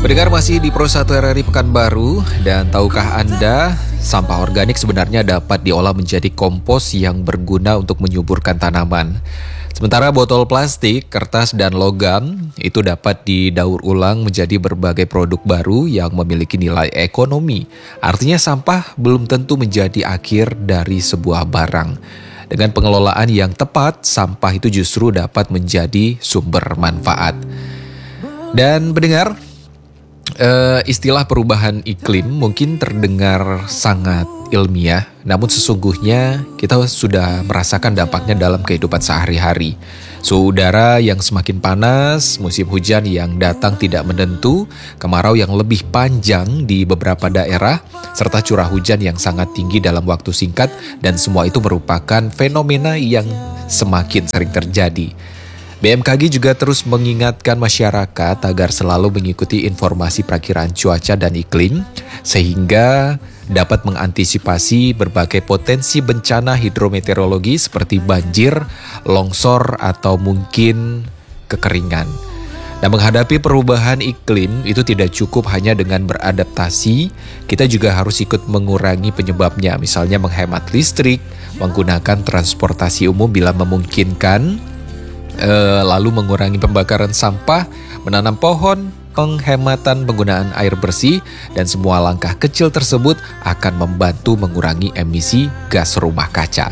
Pendengar, masih di Pro 1 RRI Pekanbaru, dan tahukah Anda sampah organik sebenarnya dapat diolah menjadi kompos yang berguna untuk menyuburkan tanaman. Sementara botol plastik, kertas, dan logam itu dapat didaur ulang menjadi berbagai produk baru yang memiliki nilai ekonomi. Artinya sampah belum tentu menjadi akhir dari sebuah barang. Dengan pengelolaan yang tepat, sampah itu justru dapat menjadi sumber manfaat. Dan pendengar, istilah perubahan iklim mungkin terdengar sangat ilmiah, namun sesungguhnya kita sudah merasakan dampaknya dalam kehidupan sehari-hari. Suhu udara yang semakin panas, musim hujan yang datang tidak menentu, kemarau yang lebih panjang di beberapa daerah, serta curah hujan yang sangat tinggi dalam waktu singkat, dan semua itu merupakan fenomena yang semakin sering terjadi. BMKG juga terus mengingatkan masyarakat agar selalu mengikuti informasi perakiraan cuaca dan iklim sehingga dapat mengantisipasi berbagai potensi bencana hidrometeorologi seperti banjir, longsor, atau mungkin kekeringan. Nah, menghadapi perubahan iklim itu tidak cukup hanya dengan beradaptasi, kita juga harus ikut mengurangi penyebabnya, misalnya menghemat listrik, menggunakan transportasi umum bila memungkinkan, lalu mengurangi pembakaran sampah, menanam pohon, penghematan penggunaan air bersih, dan semua langkah kecil tersebut akan membantu mengurangi emisi gas rumah kaca.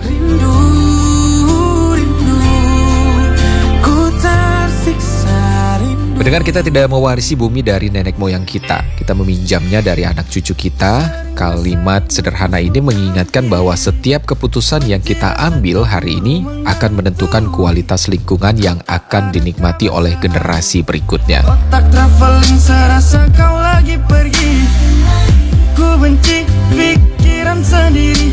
Pendengar, kita tidak mewarisi bumi dari nenek moyang kita meminjamnya dari anak cucu kita. Kalimat sederhana ini mengingatkan bahwa setiap keputusan yang kita ambil hari ini akan menentukan kualitas lingkungan yang akan dinikmati oleh generasi berikutnya. Otak traveling serasa kau lagi pergi, ku benci pikiran sendiri.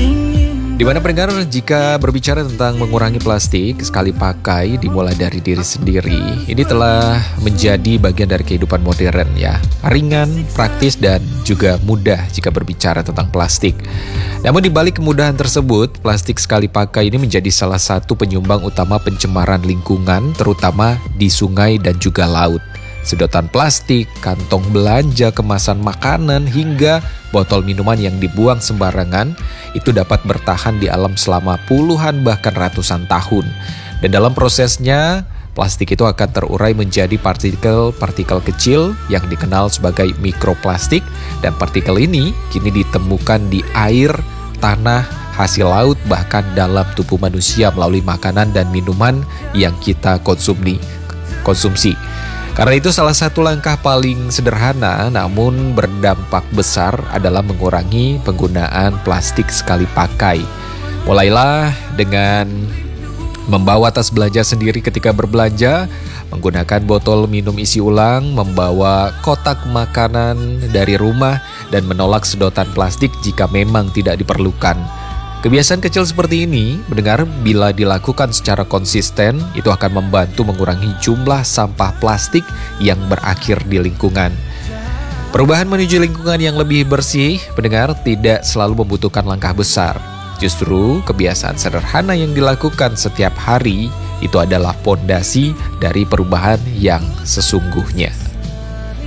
Di mana pendengar, jika berbicara tentang mengurangi plastik sekali pakai dimulai dari diri sendiri, ini telah menjadi bagian dari kehidupan modern ya. Ringan, praktis, dan juga mudah jika berbicara tentang plastik. Namun di balik kemudahan tersebut, plastik sekali pakai ini menjadi salah satu penyumbang utama pencemaran lingkungan, terutama di sungai dan juga laut. Sedotan plastik, kantong belanja, kemasan makanan, hingga botol minuman yang dibuang sembarangan itu dapat bertahan di alam selama puluhan bahkan ratusan tahun. Dan dalam prosesnya, plastik itu akan terurai menjadi partikel-partikel kecil yang dikenal sebagai mikroplastik, dan partikel ini kini ditemukan di air, tanah, hasil laut, bahkan dalam tubuh manusia melalui makanan dan minuman yang kita konsumsi. Karena itu salah satu langkah paling sederhana namun berdampak besar adalah mengurangi penggunaan plastik sekali pakai. Mulailah dengan membawa tas belanja sendiri ketika berbelanja, menggunakan botol minum isi ulang, membawa kotak makanan dari rumah, dan menolak sedotan plastik jika memang tidak diperlukan. Kebiasaan kecil seperti ini, mendengar, bila dilakukan secara konsisten, itu akan membantu mengurangi jumlah sampah plastik yang berakhir di lingkungan. Perubahan menuju lingkungan yang lebih bersih, pendengar, tidak selalu membutuhkan langkah besar. Justru kebiasaan sederhana yang dilakukan setiap hari itu adalah fondasi dari perubahan yang sesungguhnya.